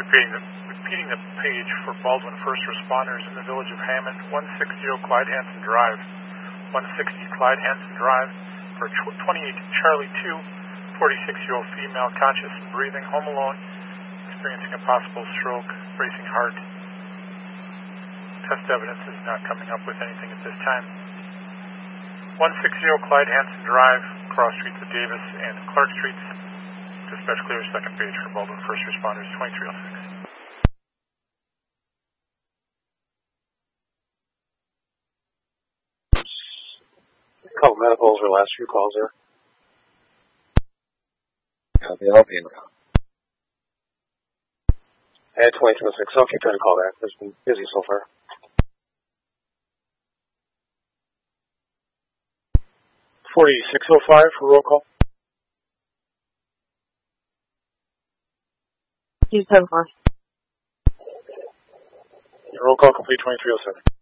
Repeating the page for Baldwin first responders in the village of Hammond, 160 Clyde Hanson Drive. 160 Clyde Hanson Drive for 28 Charlie 2, 46-year-old female, conscious and breathing, home alone, experiencing a possible stroke, racing heart. Test evidence is not coming up with anything at this time. 160 Clyde Hanson Drive, cross streets of Davis and Clark Streets. Dispatch clear second page for Baldwin first responders, 2306. Couple medicals or last few calls there. Copy, I'll be in now. At 2206, I'll keep trying to call back. It's been busy so far. $4605 for roll call. 274. Roll call complete 2307.